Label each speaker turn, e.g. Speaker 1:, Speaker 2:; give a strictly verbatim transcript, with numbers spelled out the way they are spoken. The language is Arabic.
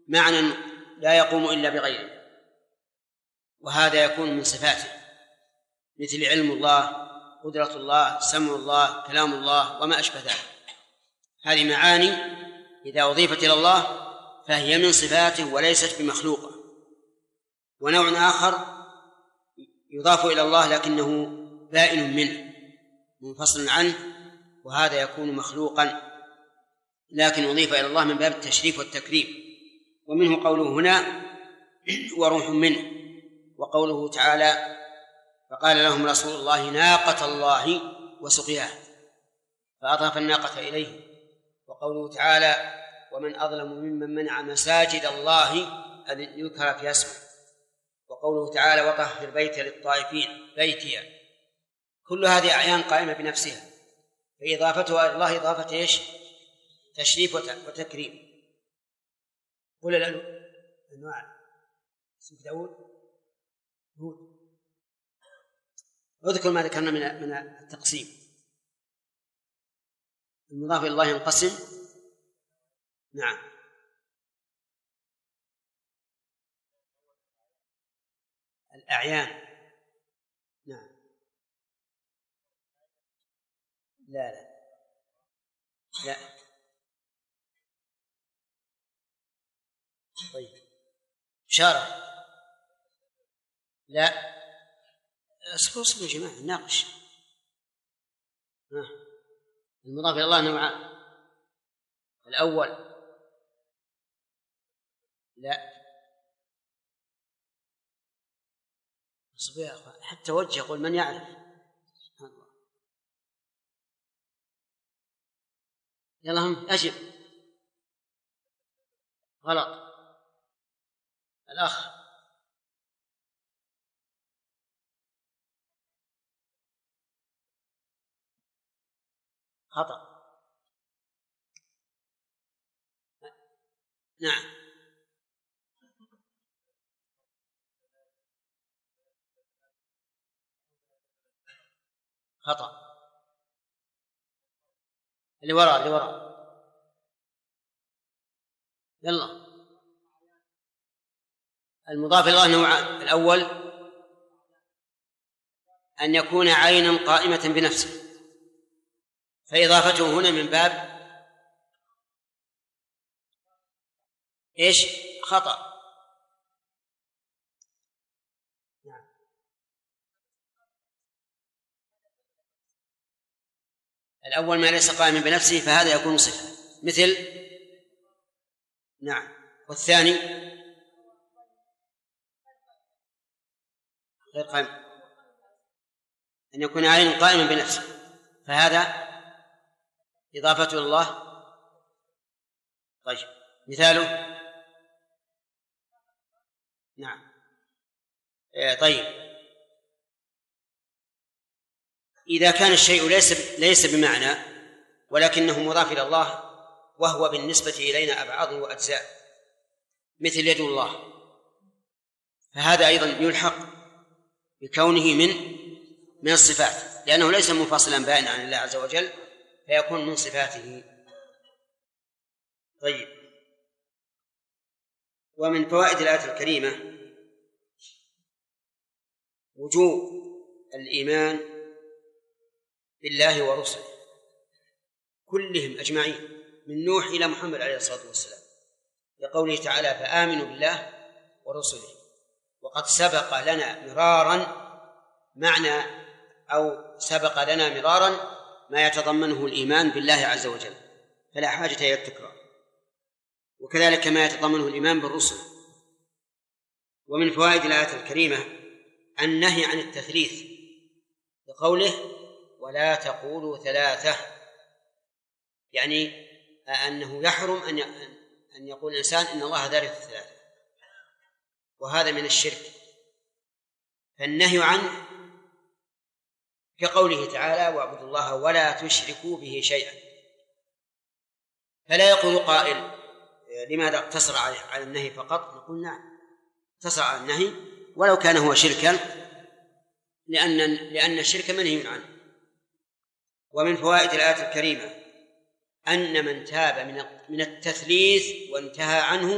Speaker 1: معنى لا يقوم إلا بغيره، وهذا يكون من صفاته، مثل علم الله، قدرة الله، سمع الله، كلام الله، وما أشبه ذلك. هذه معاني إذا أضيفت إلى الله فهي من صفاته وليست بمخلوقة. ونوع آخر يضاف إلى الله لكنه بائن منه منفصل عنه، وهذا يكون مخلوقا لكن أضيف إلى الله من باب التشريف والتكريم. ومنه قوله هنا وروح منه، وقوله تعالى فقال لهم رسول الله ناقة الله وسقياها فأضاف الناقة إليه. وقوله تعالى ومن أظلم ممن منع مساجد الله أن يذكر فيها اسمه. وقوله تعالى وطهر بيت للطائفين بيتي. كل هذه أعيان قائمة بنفسها، فإضافتها إلى الله إضافة إيش؟ تشريف وتكريم. قل الأنواع اسم داود هود. اذكر ما ذكرنا من من التقسيم. المضاف إلى الله ينقسم. نعم. الأعيان. نعم. لا لا لا. طيب إشارة. لا اصبروا اصبروا يا جماعة ناقش. المضاف إلى الله نوعان. الأول لا اصبروا يا أخوان حتى وجه يقول من يعرف. سبحان الله. يلا هم أجب. غلط. الأخ خطأ. نعم. خطأ. اللي وراء اللي وراء يلا. المضاف إلى الله نوعان. الأول أن يكون عينا قائمة بنفسه، فإضافته هنا من باب إيش؟ خطأ. نعم. الأول ما ليس قائما بنفسه فهذا يكون صفة مثل. نعم. والثاني غير قائم، أن يكون عينا قائما بنفسه فهذا إضافته إلى الله. طيب مثاله. نعم. طيب إذا كان الشيء ليس ليس بمعنى ولكنه مضاف إلى الله وهو بالنسبة إلينا أبعاض وأجزاء مثل يد الله، فهذا أيضا يلحق بكونه من من الصفات لأنه ليس منفصلا بائنا عن الله عز وجل فيكون من صفاته. طيب ومن فوائد الآية الكريمة وجوب الإيمان بالله ورسله كلهم أجمعين من نوح إلى محمد عليه الصلاة والسلام، لقوله تعالى فآمنوا بالله ورسله. وقد سبق لنا مرارا معنى أو سبق لنا مرارا ما يتضمنه الإيمان بالله عز وجل فلا حاجة إلى التكرار، وكذلك ما يتضمنه الإيمان بالرسل. ومن فوائد الآية الكريمة النهي عن التثليث بقوله ولا تقولوا ثلاثة، يعني أنه يحرم أن أن يقول الإنسان إن الله ثالث ثلاثة، وهذا من الشرك. فالنهي عنه كقوله تعالى واعبدوا الله ولا تشركوا به شيئا، فلا يقول قائل لماذا اقتصر على النهي فقط؟ نقول نعم اقتصر على النهي ولو كان هو شركا لأن لأن الشرك منهي عنه. ومن فوائد الآية الكريمة أن من تاب من التثليث وانتهى عنه